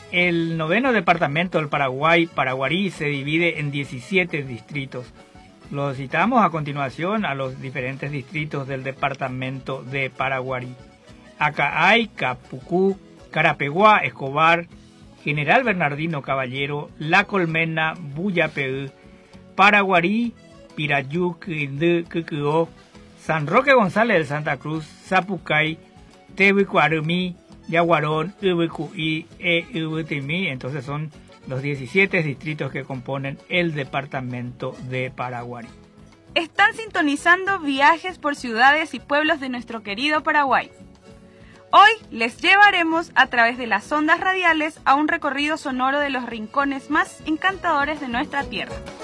El noveno departamento del Paraguay, Paraguarí, se divide en 17 distritos. Los citamos a continuación a los diferentes distritos del departamento de Paraguarí: Acaay, Capucú, Carapeguá, Escobar, General Bernardino Caballero, La Colmena, Buyapeú, Paraguarí, Pirayú, Quindú, Cucuó, San Roque González de Santa Cruz, Zapucay, Tehuicuarumí, Yaguarón, Ubucuí e Ubutimí. Entonces son los 17 distritos que componen el departamento de Paraguarí. Están sintonizando viajes por ciudades y pueblos de nuestro querido Paraguay. Hoy les llevaremos a través de las ondas radiales a un recorrido sonoro de los rincones más encantadores de nuestra tierra.